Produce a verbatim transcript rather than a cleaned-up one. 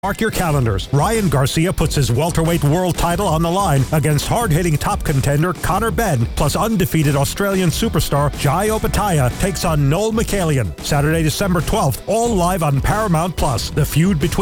Mark your calendars. Ryan Garcia puts his welterweight world title on the line against hard-hitting top contender Conor Benn, plus undefeated Australian superstar Jai Opetaia takes on Noel Michaelian. Saturday, December twelfth, all live on Paramount Plus. The feud between